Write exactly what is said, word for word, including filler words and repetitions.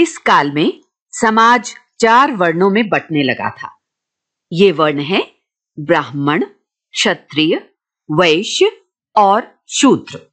इस काल में समाज चार वर्णों में बंटने लगा था। ये वर्ण है ब्राह्मण, क्षत्रिय, वैश्य और शूद्र।